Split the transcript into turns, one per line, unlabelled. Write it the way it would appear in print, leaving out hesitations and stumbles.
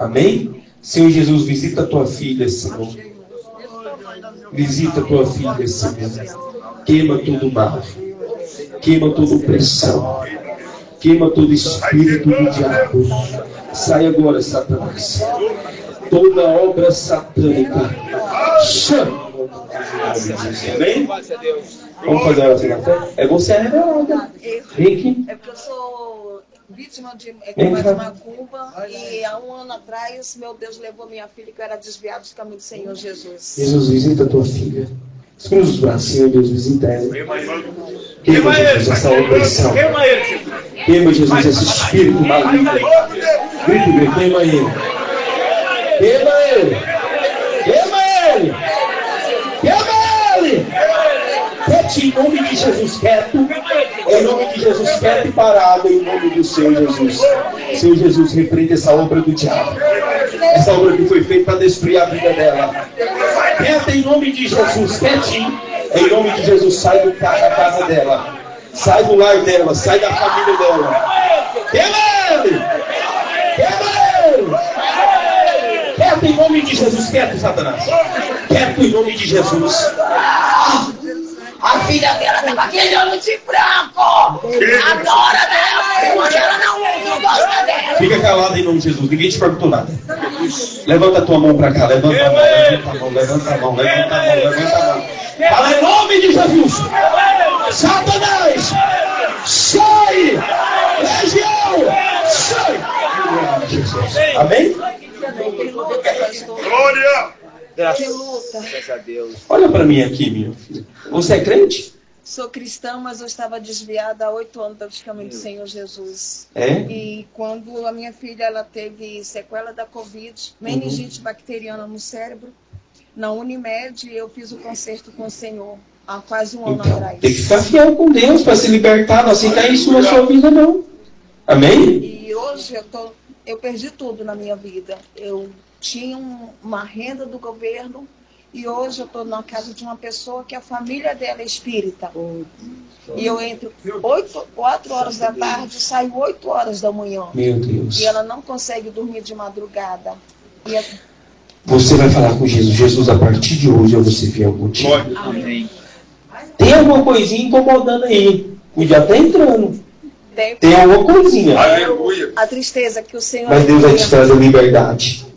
Amém? Senhor Jesus, visita a tua filha, Senhor. Visita a tua filha, Senhor. Queima todo mal. Queima toda opressão. Queima todo espírito do diabo. Sai agora, Satanás. Toda obra satânica. Chama. Amém? Vamos fazer a oração na fé? É você a revelada. Vem aqui.
É porque eu sou vítima de macumba e há um ano atrás, meu Deus levou minha filha que eu era desviada dos caminhos do Senhor Jesus.
Jesus, visita a tua filha. Cruza os braços, Senhor Deus, visita ela. Queima, Jesus, essa opressão. Queima, Jesus, esse espírito maligno. Grita bem, queima ele. Queima ele. Queima ele. Queima ele. Quieto, em nome de Jesus, quieto. Em nome de Jesus, quieto e parado, em nome do Senhor Jesus. Senhor Jesus, repreende essa obra do diabo. Essa obra que foi feita para destruir a vida dela. Quieto em nome de Jesus, quietinho. Em nome de Jesus, sai da casa dela. Sai do lar dela, sai da família dela. Queima ele! Queima ele! Quieto em nome de Jesus, quieto, Satanás. Quieto em nome de Jesus.
A filha dela tá com aquele olho de branco. Adora dela, mas ela não gosta dela.
Fica calado em nome de Jesus, ninguém te perguntou nada. Levanta a tua mão para cá, levanta a mão, levanta a mão, levanta a mão, levanta a mão, levanta a mão. Fala em nome de Jesus. Satanás, sai! Legião, sai! Em nome de Jesus. Amém?
Glória!
Graças
a Deus.
Olha para mim aqui, minha filha. Você é crente?
Sou cristã, mas eu estava desviada há 8 anos dos caminhos do Senhor Jesus.
É?
E quando a minha filha ela teve sequela da Covid, meningite bacteriana no cérebro, na Unimed eu fiz o concerto com o Senhor há quase um ano atrás.
Tem que ficar fiel com Deus para se libertar, não aceitar isso na sua vida, não. Amém?
E hoje eu perdi tudo na minha vida. Eu tinha uma renda do governo e hoje eu estou na casa de uma pessoa que a família dela é espírita. E eu entro 4 horas da tarde, saio 8 horas da manhã.
Meu Deus.
E ela não consegue dormir de madrugada.
Você vai falar com Jesus. Jesus, a partir de hoje eu vou ser fiel contigo.
Amém.
Tem alguma coisinha incomodando aí. O diabo está entrando. Tem alguma coisinha.
Aleluia.
A tristeza que o Senhor...
Mas Deus vai te trazer liberdade.